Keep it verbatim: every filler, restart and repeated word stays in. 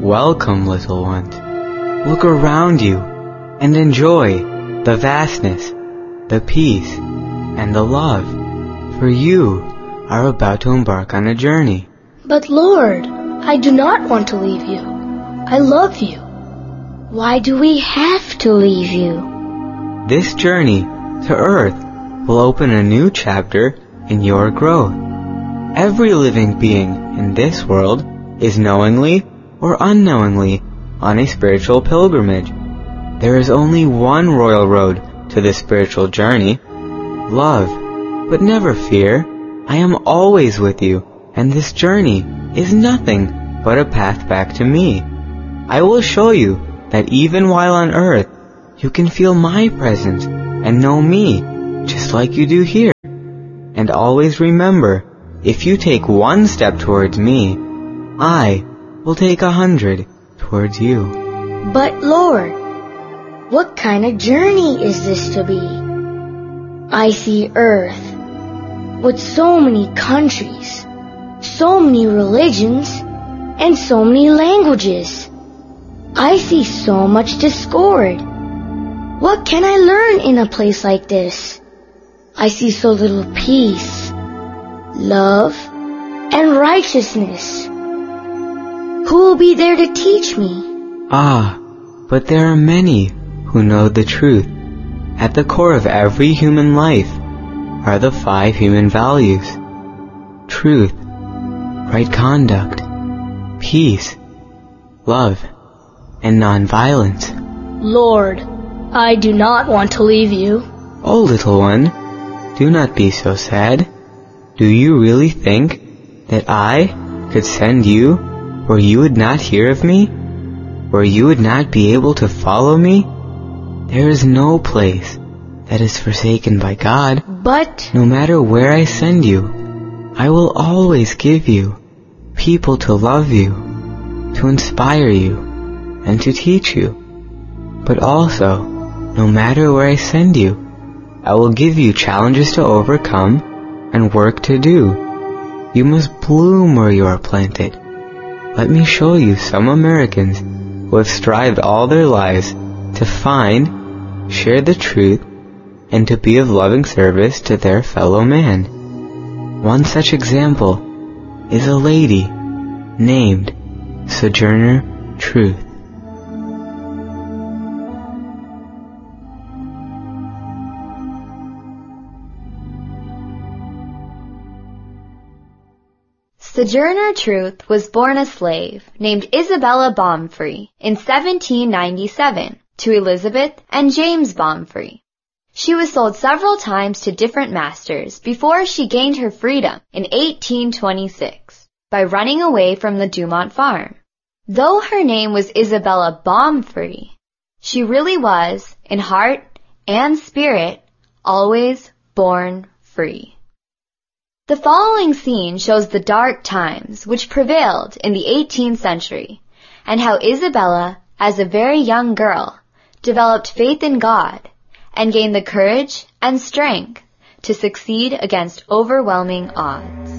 Welcome, little ones. Look around you and enjoy the vastness, the peace, and the love, for you are about to embark on a journey. But Lord, I do not want to leave you. I love you. Why do we have to leave you? This journey to Earth will open a new chapter in your growth. Every living being in this world is knowingly or unknowingly on a spiritual pilgrimage. There is only one royal road to this spiritual journey, love. But never fear, I am always with you, and this journey is nothing but a path back to me. I will show you that even while on earth, you can feel my presence and know me, just like you do here. And always remember, if you take one step towards me, I will take a hundred towards you. But Lord, what kind of journey is this to be? I see Earth with so many countries, so many religions, and so many languages. I see so much discord. What can I learn in a place like this? I see so little peace, love, and righteousness. Who will be there to teach me? Ah, but there are many who know the truth. At the core of every human life are the five human values: truth, right conduct, peace, love, and non-violence. Lord, I do not want to leave you. Oh, little one, do not be so sad. Do you really think that I could send you where you would not hear of me? Where you would not be able to follow me? There is no place that is forsaken by God. But no matter where I send you, I will always give you people to love you, to inspire you, and to teach you. But also, no matter where I send you, I will give you challenges to overcome and work to do. You must bloom where you are planted. Let me show you some Americans who have strived all their lives to find, share the truth, and to be of loving service to their fellow man. One such example is a lady named Sojourner Truth. Sojourner Truth was born a slave named Isabella Baumfree in seventeen ninety-seven to Elizabeth and James Baumfree. She was sold several times to different masters before she gained her freedom in eighteen twenty-six by running away from the Dumont farm. Though her name was Isabella Baumfree, she really was, in heart and spirit, always born free. The following scene shows the dark times which prevailed in the eighteenth century and how Isabella, as a very young girl, developed faith in God and gained the courage and strength to succeed against overwhelming odds.